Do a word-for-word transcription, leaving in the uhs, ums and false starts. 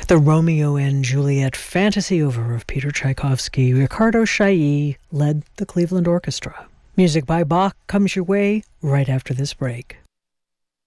the Romeo and Juliet fantasy over of Peter Tchaikovsky. Ricardo Chailly led the Cleveland Orchestra. Music by Bach comes your way right after this break.